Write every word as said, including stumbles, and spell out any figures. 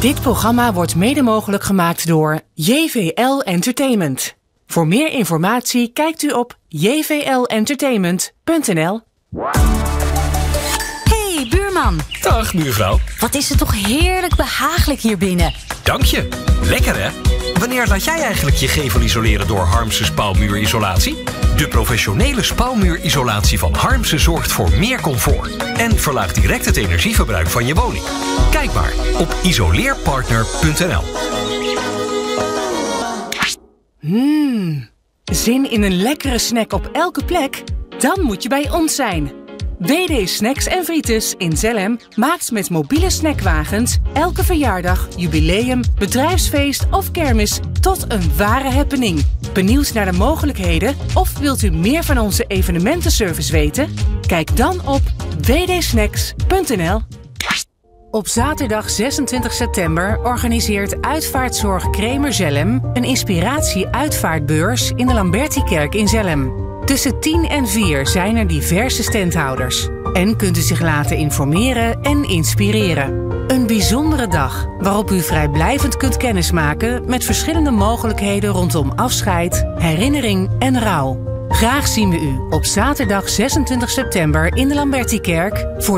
Dit programma wordt mede mogelijk gemaakt door J V L Entertainment. Voor meer informatie kijkt u op j v l entertainment punt n l. Hey, buurman. Dag, buurvrouw. Wat is het toch heerlijk behagelijk hier binnen. Dank je. Lekker, hè? Wanneer laat jij eigenlijk je gevel isoleren door Harmsen Spouwmuurisolatie? De professionele spouwmuurisolatie van Harmsen zorgt voor meer comfort en verlaagt direct het energieverbruik van je woning. Kijk maar op isoleerpartner punt n l. Mmm, zin in een lekkere snack op elke plek? Dan moet je bij ons zijn. W D Snacks en Frites in Zelhem maakt met mobiele snackwagens elke verjaardag, jubileum, bedrijfsfeest of kermis tot een ware happening. Benieuwd naar de mogelijkheden of wilt u meer van onze evenementenservice weten? Kijk dan op w d snacks punt n l. Op zaterdag zesentwintig september organiseert Uitvaartzorg Kremer Zelhem een inspiratie-uitvaartbeurs in de Lambertikerk in Zelhem. Tussen tien en vier zijn er diverse standhouders en kunt u zich laten informeren en inspireren. Een bijzondere dag waarop u vrijblijvend kunt kennismaken met verschillende mogelijkheden rondom afscheid, herinnering en rouw. Graag zien we u op zaterdag zesentwintig september in de Lambertikerk voor